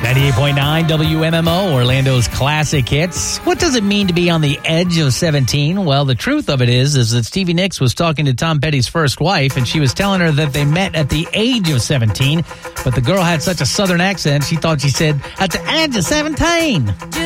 98.9 WMMO, Orlando's classic hits. What does it mean to be on the edge of 17? Well, the truth of it is that Stevie Nicks was talking to Tom Petty's first wife, and she was telling her that they met at the age of 17. But the girl had such a southern accent, she thought she said, at the age of 17.